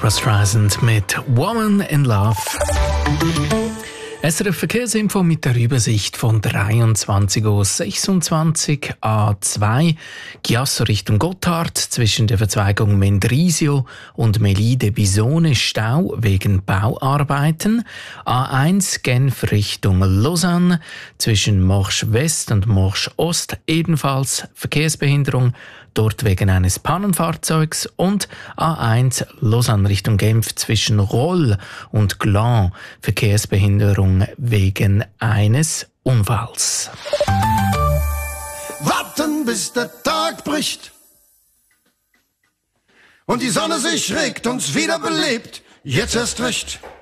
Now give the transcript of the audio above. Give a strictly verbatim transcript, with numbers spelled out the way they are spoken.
Barbra Streisand mit Woman in Love. S R F Verkehrsinfo mit der Übersicht von dreiundzwanzig Uhr sechsundzwanzig A zwei Chiasso Richtung Gotthard zwischen der Verzweigung Mendrisio und Melide Bisone Stau wegen Bauarbeiten. A eins Genf Richtung Lausanne zwischen Morsch West und Morsch Ost ebenfalls Verkehrsbehinderung, dort wegen eines Pannenfahrzeugs, und A eins Lausanne Richtung Genf zwischen Roll und Gland Verkehrsbehinderung wegen eines Unfalls. Warten, bis der Tag bricht und die Sonne sich regt, uns wieder belebt. Jetzt erst recht.